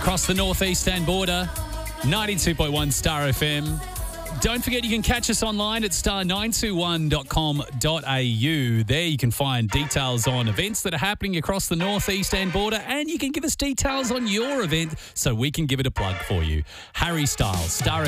across the northeastern border. 92.1 Star FM. Don't forget you can catch us online at star921.com.au. There you can find details on events that are happening across the northeastern border, and you can give us details on your event so we can give it a plug for you. Harry Styles, Star